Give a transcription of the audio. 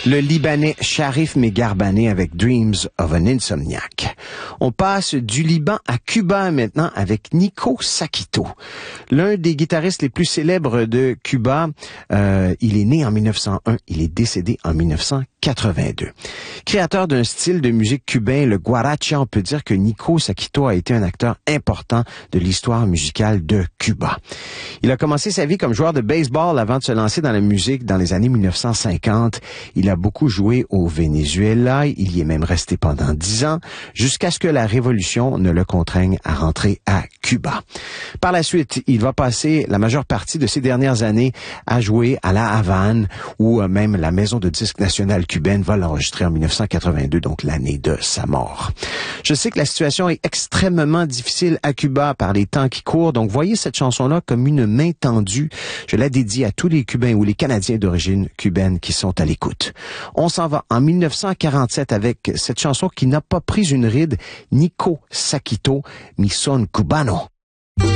Le Libanais Sharif Megarbani avec Dreams of an Insomniac. On passe du Liban à Cuba maintenant avec Nico Sakito. L'un des guitaristes les plus célèbres de Cuba, il est né en 1901, il est décédé en 1982. Créateur d'un style de musique cubain, le guaracha, on peut dire que Nico Sakito a été un acteur important de l'histoire musicale de Cuba. Il a commencé sa vie comme joueur de baseball avant de se lancer dans la musique dans les années 1950. Il a beaucoup joué au Venezuela, il y est même resté pendant 10 ans, jusqu'à ce que la révolution ne le contraigne à rentrer à Cuba. Par la suite, il va passer la majeure partie de ses dernières années à jouer à La Havane, où même la maison de disques nationale cubaine va l'enregistrer en 1982, donc l'année de sa mort. Je sais que la situation est extrêmement difficile à Cuba par les temps qui courent, donc voyez cette chanson-là comme une main tendue. Je la dédie à tous les Cubains ou les Canadiens d'origine cubaine qui sont à l'écoute. On s'en va en 1947 avec cette chanson qui n'a pas pris une ride, Nico Sakito, Mi Son Cubano.